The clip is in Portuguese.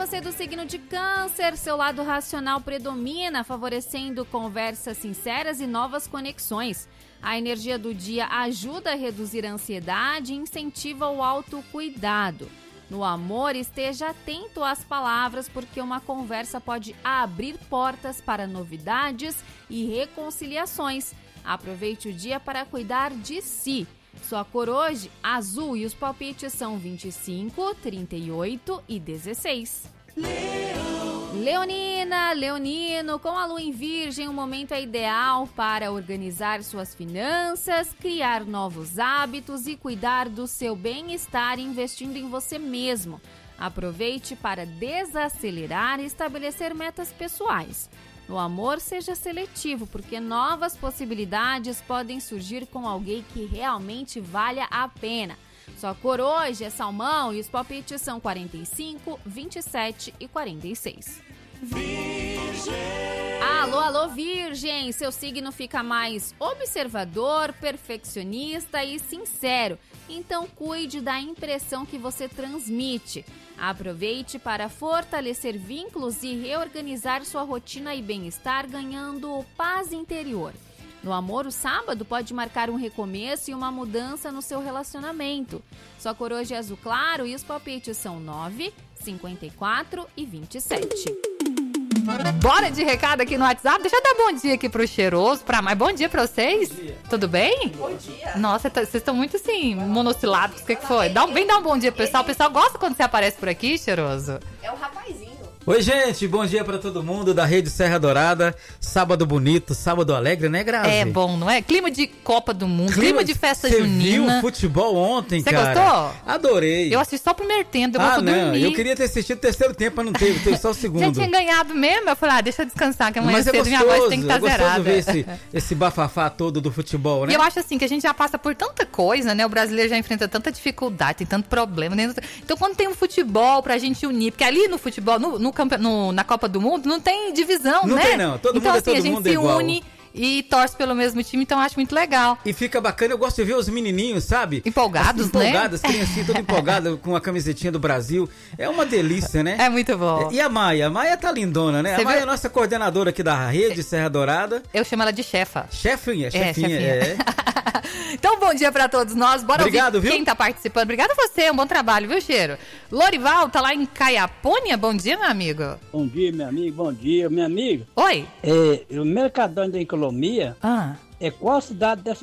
Você do signo de Câncer, seu lado racional predomina, favorecendo conversas sinceras e novas conexões. A energia do dia ajuda a reduzir a ansiedade e incentiva o autocuidado. No amor, esteja atento às palavras, porque uma conversa pode abrir portas para novidades e reconciliações. Aproveite o dia para cuidar de si. Sua cor hoje, azul, e os palpites são 25, 38 e 16. Leonina, Leonino, com a lua em Virgem, o momento é ideal para organizar suas finanças, criar novos hábitos e cuidar do seu bem-estar investindo em você mesmo. Aproveite para desacelerar e estabelecer metas pessoais. No amor, seja seletivo, porque novas possibilidades podem surgir com alguém que realmente valha a pena. Sua cor hoje é salmão e os palpites são 45, 27 e 46. Virgem. Alô, Virgem! Seu signo fica mais observador, perfeccionista e sincero. Então, cuide da impressão que você transmite. Aproveite para fortalecer vínculos e reorganizar sua rotina e bem-estar, ganhando paz interior. No amor, o sábado pode marcar um recomeço e uma mudança no seu relacionamento. Sua cor hoje é azul claro e os palpites são 9, 54 e 27. Bora de recado aqui no WhatsApp. Deixa eu dar bom dia aqui pro Cheiroso, pra mais. Bom dia pra vocês. Bom dia. Tudo bem? Bom dia. Nossa, vocês estão muito assim, monossilábicos. O que foi? Vem dar um bom dia pro pessoal. O pessoal gosta quando você aparece por aqui, Cheiroso. É o rapazinho. Oi, gente, bom dia pra todo mundo da Rede Serra Dourada. Sábado bonito, sábado alegre, né, Grazi? É bom, não é? Clima de Copa do Mundo, clima de festa junina. Você viu o futebol ontem, Você cara? Você gostou? Adorei. Eu assisti só o primeiro tempo, eu vou dormir. Eu queria ter assistido o terceiro tempo, mas não teve só o segundo. Já tinha ganhado mesmo, eu falei, deixa eu descansar, que amanhã mas cedo minha voz tem que estar zerada. Mas é gostoso ver esse bafafá todo do futebol, né? E eu acho assim, que a gente já passa por tanta coisa, né? O brasileiro já enfrenta tanta dificuldade, tem tanto problema. Né? Então, quando tem um futebol pra gente unir, porque ali no futebol, na Copa do Mundo, não tem divisão, não né? Não tem, não. Todo então, mundo assim, é todo mundo igual. A gente se une e torce pelo mesmo time, então eu acho muito legal. E fica bacana, eu gosto de ver os menininhos, sabe? Empolgados, assim, empolgadas, criancinhas tudo empolgadas com a camisetinha do Brasil. É uma delícia, né? É muito bom. E a Maia? A Maia tá lindona, né? Você a Maia viu? é a nossa coordenadora aqui da Rede Serra Dourada. Eu chamo ela de chefa. Chefinha. Então, bom dia pra todos nós. Bora Obrigado, ouvir viu? Quem tá participando. Obrigado a você, um bom trabalho, viu, Cheiro? Lorival, tá lá em Caiapônia. Bom dia, meu amigo. Bom dia, meu amigo. Bom dia, minha amiga. Oi. O Mercadão da Economia. Ah. Qual cidade dessa